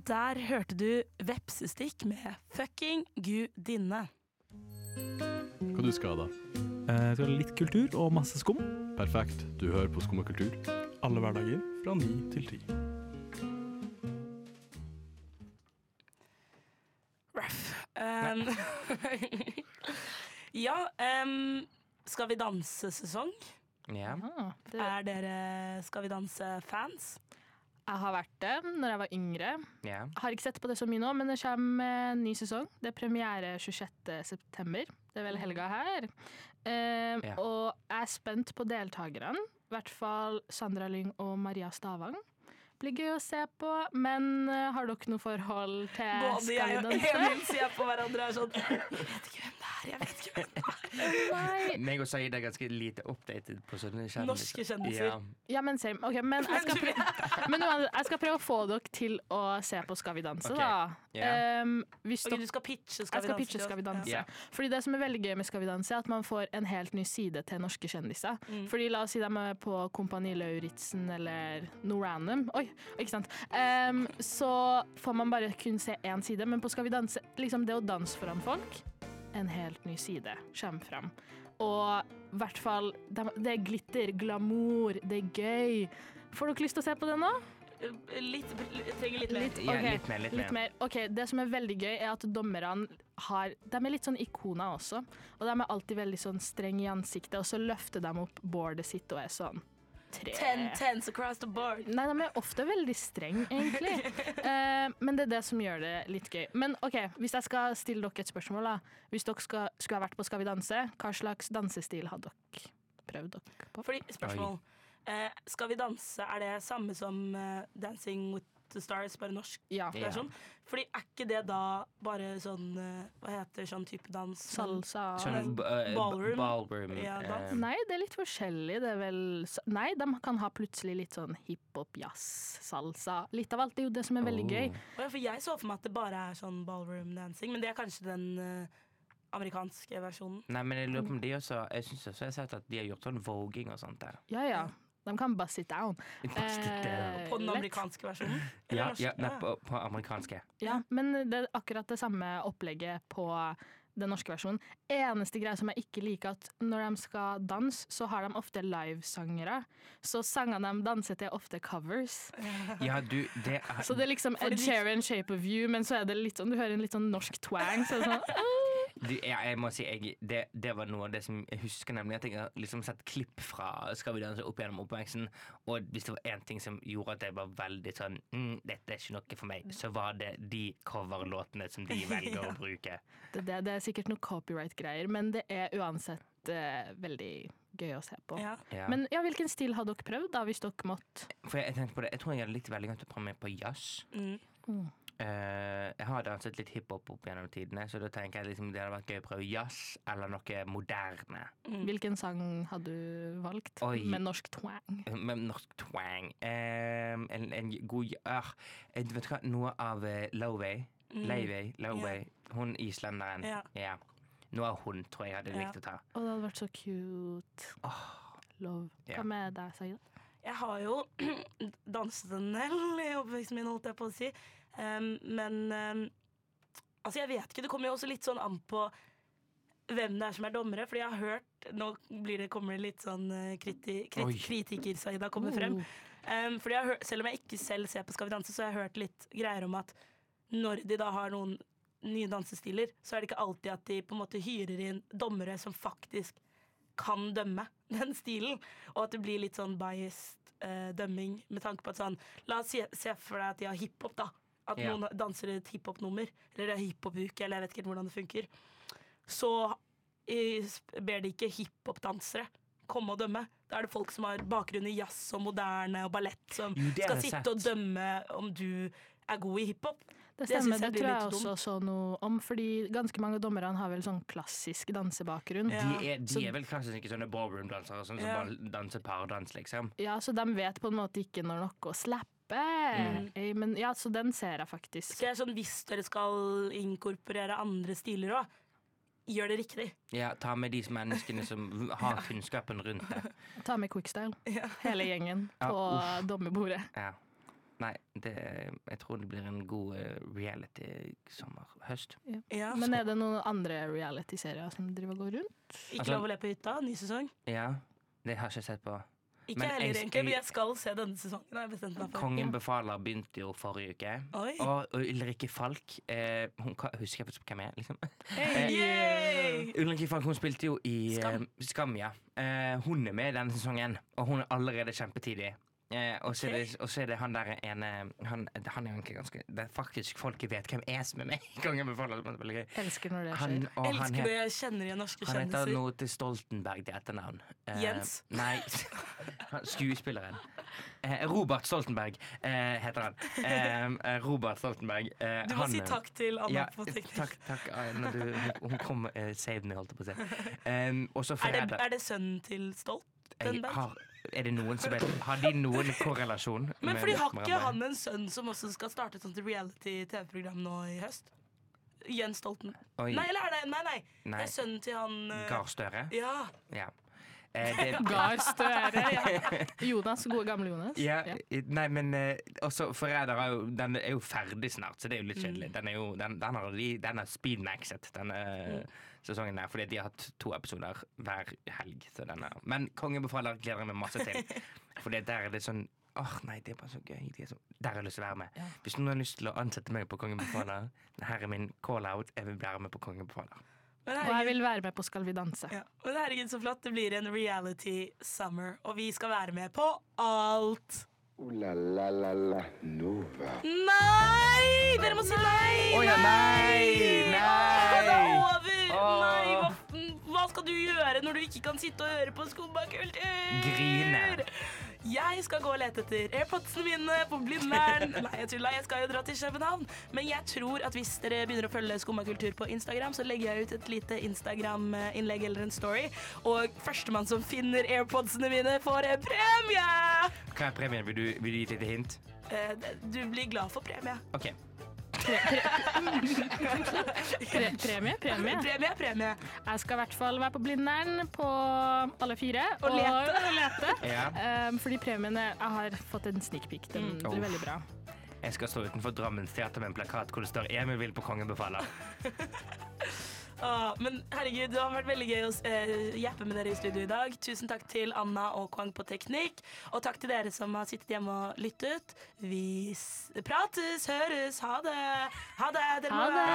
Der hørte du Vepsestikk med Fucking Gudinne. Hva du skal da? Skal ha litt kultur og masse skum. Perfekt, du hører på Skum og kultur. Alle hverdager fra 9 til 10. Ruff. Ja, Skal vi danse-sesong? Ja. Er dere Skal vi danse-fans? Jeg har vært det når jeg var yngre. Ja. Jeg har ikke sett på det så mye nå, men det kommer en ny sesong. Det er premiere 26. september. Det er vel helga her. Og jeg er spent på deltakerne. I hvert fall Sandra Lyng og Maria Stavang. Blir gøy å se på, men har dere noe forhold til Både jeg og Emil ser på hverandre og sånn Jeg vet ikke hvem det er. Nei. Meg og Said er ganske lite updated på sånne kjendiser. Norske kjendiser. Ja, men same. Okay, men jeg skal prøve å få dere til å se på Skal vi danse, da. Du skal pitche Skal vi danse. Ja. Fordi det som er veldig gøy med Skal vi danse, er at man får en helt ny side til norske kjendiser. Fordi la oss si de er på Kompani Lauritzen eller noe random. Oi, ikke sant. Så får man bare kun se én side, men på Skal vi danse, liksom det å danse foran folk, en helt ny side kommer frem. Og i hvert fall, det er glitter, glamour, det er gøy. Får dere lyst til å se på det nå? Jeg trenger litt mer. Okay, litt mer. Ok, det som er veldig gøy er at dommerne de er litt sånn ikoner også. Og de er alltid veldig sånn streng i ansiktet, og så løfter de opp boardet sitt og er sånn 10 across the board. Nei, de er ofte veldig streng, egentlig. Men det er det som gjør det litt gøy. Men ok, hvis jeg skal stille dere et spørsmål da. Hvis dere skulle ha vært på Skal vi danse, hva slags dansestil hadde dere prøvd dere på? Fordi, spørsmål. Skal vi danse, er det samme som Dancing with the Stars, bare norsk versjon? Fordi er ikke det da bare sånn, hva heter sånn type dans? Salsa? Sånn ballroom. Nei, det er litt forskjellig. Det er vel, nei, de kan ha plutselig litt sånn hiphop, jazz, salsa. Litt av alt, det er jo det som er veldig gøy. For jeg så for meg at det bare er sånn ballroom dancing, men det er kanskje den amerikanske versjonen. Nei, men jeg lurer på om de også, jeg synes også jeg har sett at de har gjort sånn voging og sånt der. Ja. De kan bust it down. På den amerikanske versjonen? På amerikanske. Ja, men det er akkurat det samme opplegget på den norske versjonen. Eneste greia som jeg ikke liker, at når de skal danse, så har de ofte livesangere. Så sangene de danser til er ofte covers. Ja, det er... Så det er liksom Ed Sheeran, Shape of You, men så er det litt sånn, du hører en litt sånn norsk twang, så det er sånn... Jeg må si, det var noe av det som jeg husker, nemlig at jeg har liksom sett klipp fra Skal vi danse opp gjennom oppveksten, og hvis det var en ting som gjorde at jeg var veldig sånn dette er ikke noe for meg, så var det de coverlåtene som de velger å bruke. Det er sikkert noe copyright-greier, men det er uansett veldig gøy å se på. Ja. Men hvilken stil hadde dere prøvd da, hvis dere måtte? For jeg tenkte på det, jeg tror jeg hadde likt veldig godt å prøve meg på jazz. Jeg har danset litt hiphop opp gjennom tidene, så da tenker jeg liksom det hadde vært gøy å prøve jazz eller noe moderne. Hvilken sang hadde du valgt? Med norsk twang? Med norsk twang. En god vet du hva, noe av Lowey. Hun islenderen. Ja. Noe av hun tror jeg hadde likt å ta. Det hadde vært så cute. Love. Hva med deg, Saida? Jeg har jo danset en del i oppveksten min, holdt jeg på å si. Men altså jeg vet ikke, det kommer jo også litt sånn an på hvem det er som er dommere, fordi jeg har hørt, nå kommer det litt sånn kritiker-Saida kommer frem. Fordi jeg har hørt, selv om jeg ikke selv ser på Skal vi danse, så har jeg hørt litt greier om at når de da har noen nye dansestiler, så er det ikke alltid at de på en måte hyrer inn dommere som faktisk kan dømme den stilen, og at det blir litt sånn biased dømming med tanke på at sånn, la oss se for deg at de har hiphop da, at noen danser et hiphop-nummer, eller det er hiphop-uke, eller jeg vet ikke hvordan det funker, så ber de ikke hiphop-dansere komme og dømme. Da er det folk som har bakgrunn i jazz og moderne og ballett som skal sitte og dømme om du er god i hiphop. Det stemmer, det tror jeg også så noe om, fordi ganske mange dommerne har vel sånn klassisk dansebakgrunn. De er vel klassiske sånne ballroom-dansere, sånn som bare danser pardans, liksom. Ja, så de vet på en måte ikke når noe slapper. Men ja, så den ser jeg faktisk. Så jeg er sånn, hvis dere skal inkorporere andre stiler også, gjør det riktig. Ja, ta med de menneskene som har kunnskapen rundt det. Ta med quickstyle. Hele gjengen på dommerbordet. Ja. Nei, jeg tror det blir en god reality-sommer-høst. Ja. Men er det noen andre reality-serier som driver og går rundt? Ikke lov å le på hytta, ny sesong. Ja, det har jeg ikke sett på. Ikke Men heller jeg- egentlig, men jeg skal se denne sesongen. Har jeg bestemt meg for. Kongen befaler begynte jo forrige uke. Oi. Og Ulrikke Falk, hun husker jeg hvem jeg er, liksom. Yay! Ulrikke Falk, hun spilte jo i Skam. Skam, ja. Hun er med i denne sesongen, og hun er allerede kjempetidlig. Og så er det han der ene han er egentlig ganske det er faktisk folk vet hvem er som er med i Kongen befaler. Det er veldig gøy. Elsker når det skjer. Elsker når jeg kjenner igjen norske Han heter kjendiser. noe til Stoltenberg til etternavn. Jens? Nei, skuespilleren. Robert Stoltenberg heter han. Robert Stoltenberg. Du må si takk til Anna Ja, på teknikk. takk. Hun kom saved me, holdt jeg på å si. Og så Er det sønnen til Stoltenberg? Er det noen som vet Har de noen korrelasjon? Men fordi har ikke hverandre? han en sønn som også skal starte et sånt reality-TV-program nå i høst? Jens Stolten. Oi. Nei, eller er det Nei. Det Nei. er sønnen til han Gahr Støre? Ja. Ja. Gahr Støre. Ja. Jonas, gode gamle Jonas. Ja, Ja. nei, men også Forræder den er jo ferdig snart, så det er jo litt kjedelig. Den er speedmaxet, denne sesongen der, fordi de har hatt 2 episoder hver helg. Så men Kongen befaler gleder jeg meg masse til. Fordi der er det sånn nei, det er bare så gøy. Der har jeg lyst til å være med. Ja. Hvis noen har lyst til å ansette meg på Kongen befaler, her er min call-out. Jeg vil være med på Kongen befaler. Men Og jeg vil være med på Skal vi danse. Ja. Men herregud, så flott. Det blir en reality summer, og vi skal være med på alt. La la la la Nova. Nei! Dere må si nei! Å ja, nei! Det er over! Åh. Nei, hva skal du gjøre når du ikke kan sitte og høre på Skumma kultur? Grine. Jeg skal gå og lete etter AirPodsene mine på Blindern. Nei, jeg tuller, jeg skal jo dra til København. Men jeg tror at hvis dere begynner å følge Skumma kultur på Instagram, så legger jeg ut et lite Instagram-innlegg eller en story. Og førstemann som finner AirPodsene mine, får en premie! Hva er premien? Vil du gi et lite hint? Du blir glad for premie. OK. Premie. Jeg skal i hvert fall være på Blindern på alle 4 Og lete. Ja. Fordi premiene Jeg har fått en sneak peek. Den blir veldig bra. Jeg skal stå utenfor Drammens teater med en plakat hvor det står 'Emil vil på Kongen befaler'. Men herregud, det har vært veldig gøy å hjelpe med dere i studio i dag. Tusen takk til Anna og Kwang på teknikk. Og takk til dere som har sittet hjemme og lyttet. Vi prates, høres, ha det. Ha det. Dere må Ha det.